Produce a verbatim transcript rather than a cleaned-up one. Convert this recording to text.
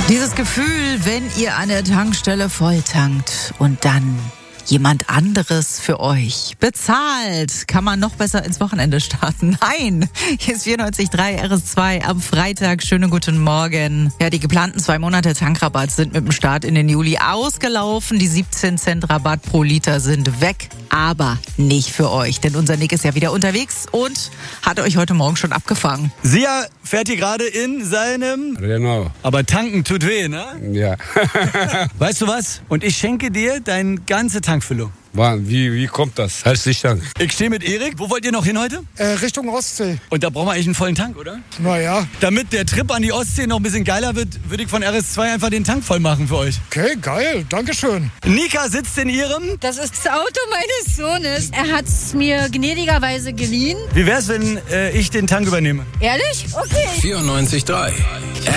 Dieses Gefühl, wenn ihr an der Tankstelle volltankt und dann jemand anderes für euch bezahlt, kann man noch besser ins Wochenende starten. Nein, hier ist vierundneunzig Komma drei R S zwei am Freitag. Schönen guten Morgen. Ja, die geplanten zwei Monate Tankrabatt sind mit dem Start in den Juli ausgelaufen. Die siebzehn Cent Rabatt pro Liter sind weg, aber nicht für euch, denn unser Nick ist ja wieder unterwegs und hat euch heute Morgen schon abgefangen. Sia fährt hier gerade in seinem... Genau. Aber tanken tut weh, ne? Ja. Weißt du was? Und ich schenke dir deine ganze Tankfüllung. Mann, wie, wie kommt das? Herzlichen Dank. Ich stehe mit Erik. Wo wollt ihr noch hin heute? Äh, Richtung Ostsee. Und da brauchen wir eigentlich einen vollen Tank, oder? Naja. Damit der Trip an die Ostsee noch ein bisschen geiler wird, würde ich von R S zwei einfach den Tank voll machen für euch. Okay, geil. Dankeschön. Nika sitzt in ihrem... Das ist das Auto meines Sohnes. Er hat es mir gnädigerweise geliehen. Wie wär's, wenn äh, ich den Tank übernehme? Ehrlich? Okay. vierundneunzig Komma drei